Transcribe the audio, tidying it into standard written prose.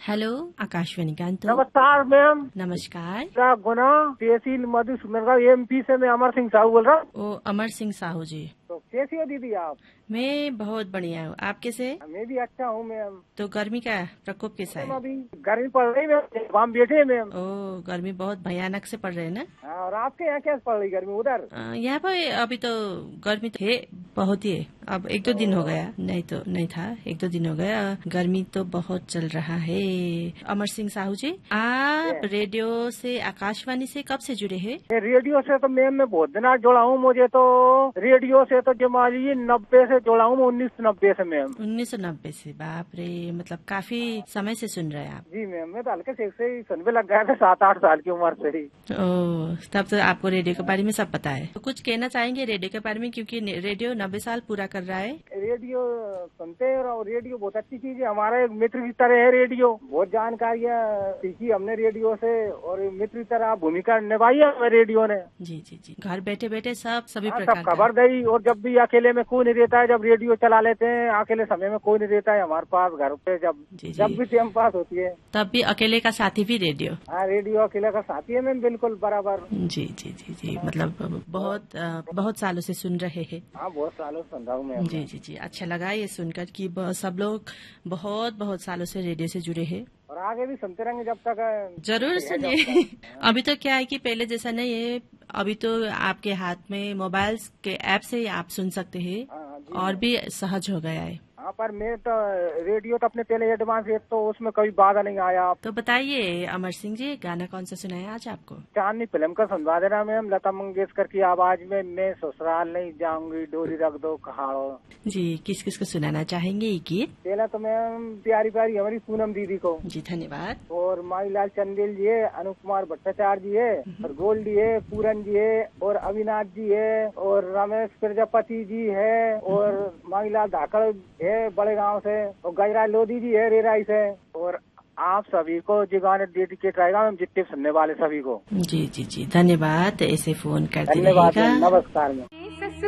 Hello Akashvani Kanpur. नमस्कार ma'am. नमस्कार। क्या गुना तहसील मधुसूदन का एमपी से मैं अमर सिंह साहू बोल रहा हूँ। ओ अमर सिंह साहू जी। तो कैसी हो दीदी आप? मैं बहुत बढ़िया हूँ, आप कैसे? मैं भी अच्छा हूँ मैम। तो गर्मी का प्रकोप कैसा है? अभी गर्मी पड़ रही मैम, वहाँ बैठे हैं मैम। ओ गर्मी बहुत भयानक से पड़ रही है ना। हाँ, और आपके यहाँ कैसे पड़ रही गर्मी उधर? यहाँ पर अभी तो गर्मी है, बहुत ही है। अब एक दो दिन हो गया, नहीं था, एक दो दिन हो गया। गर्मी तो बहुत चल रहा है। अमर सिंह साहू जी, आप रेडियो से, आकाशवाणी से कब से जुड़े हैं? रेडियो से तो मैम मैं बहुत दिन जुड़ा हूँ। मुझे तो रेडियो से तो जमा लीजिए 90 से जुड़ा हूँ, 1990 से मैम। 1990 से? बाप रे, मतलब काफी समय से सुन रहे हैं आप। जी मैम, मैं तो हल्के से ही सुनने लग गया था 7-8 साल की उम्र से ही। ओ, तब तो आपको रेडियो के बारे में सब पता है। तो कुछ कहना चाहेंगे रेडियो के बारे में, क्योंकि रेडियो 90 साल पूरा कर रहा है। रेडियो सुनते हैं और रेडियो बहुत अच्छी चीज है, हमारा एक मित्र की तरह है रेडियो। बहुत जानकारियाँ सीखी हमने रेडियो से और मित्र की तरह भूमिका निभाई है हमें रेडियो ने। जी जी जी, घर बैठे बैठे सभी सब प्रकार खबर गई। और जब भी अकेले में कोई नहीं रहता है, जब रेडियो चला लेते हैं, अकेले समय में कोई नहीं रहता है हमारे पास घर पे, जब भी टाइम पास होती है तब भी अकेले का साथी भी रेडियो। हाँ, रेडियो अकेले का साथी है मैम, बिल्कुल बराबर। जी जी जी जी, मतलब बहुत सालों से सुन रहे हैं। हाँ, बहुत सालों से सुन रहा हूँ मैं। जी जी जी, अच्छा लगा ये सुनकर कि सब लोग बहुत सालों से रेडियो से जुड़े हैं और आगे भी सुनते रहेंगे जब तक। जरूर सुनिए। अभी तो क्या है कि पहले जैसा नहीं है, अभी तो आपके हाथ में मोबाइल के ऐप से आप सुन सकते हैं और भी सहज हो गया है। हाँ, पर मैं तो रेडियो तो अपने पहले एडवांस है, तो उसमें कभी बाधा नहीं आया। तो बताइए अमर सिंह जी, गाना कौन सा सुनाया आज आपको? चांदनी फिल्म का सुनवा देना मैम, लता मंगेशकर की आवाज में। मैं ससुराल नहीं जाऊंगी, डोरी रख दो कहाड़ो। जी, किस किस को सुनाना चाहेंगे ये गीत? पहला तो मैम प्यारी प्यारी हमारी पूनम दीदी को। जी धन्यवाद। और माईलाल चंदेल जी है, अनुप कुमार भट्टाचार्य जी है, और गोल्डी है, पूरन जी है, और अविनाश जी है, और रमेश प्रजापति जी है, और माईलाल धाकड़ है बड़े गांव से, और गजराज लोधी जी है रेराई से। और आप सभी को जी गाने डेडिकेट रहेगा मैम, जितने सुनने वाले सभी को। जी जी जी धन्यवाद, ऐसे फोन करते धन्यवाद, रहिएगा। नमस्कार मैम।